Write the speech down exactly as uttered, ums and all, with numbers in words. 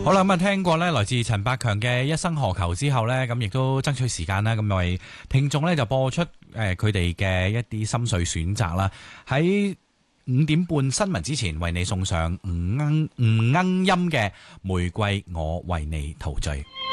好啦，咁啊聽過咧來自陳百強嘅一生何求之後咧，咁亦都爭取時間啦，咁為聽眾咧就播出誒佢哋嘅一啲心水選擇啦。喺五點半新聞之前，為你送上吳鶯吳鶯音嘅《玫瑰我為你陶醉》。